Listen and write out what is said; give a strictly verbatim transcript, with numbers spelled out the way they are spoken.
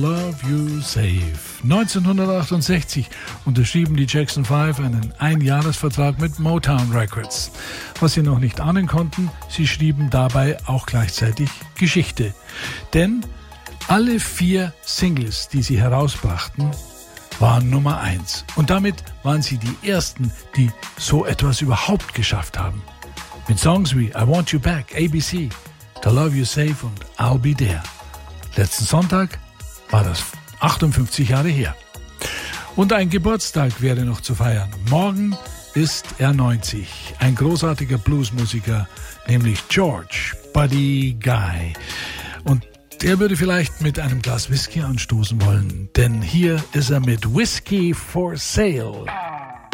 Love You Safe. neunzehnhundertachtundsechzig unterschrieben die Jackson Five einen Einjahresvertrag mit Motown Records. Was sie noch nicht ahnen konnten, sie schrieben dabei auch gleichzeitig Geschichte. Denn alle vier Singles, die sie herausbrachten, waren Nummer eins. Und damit waren sie die ersten, die so etwas überhaupt geschafft haben. Mit Songs wie I Want You Back, A B C, To Love You Safe und I'll Be There. Letzten Sonntag war das achtundfünfzig Jahre her. Und ein Geburtstag wäre noch zu feiern. Morgen ist er neunzig. Ein großartiger Bluesmusiker, nämlich George Buddy Guy. Und der würde vielleicht mit einem Glas Whisky anstoßen wollen, denn hier ist er mit Whiskey for Sale.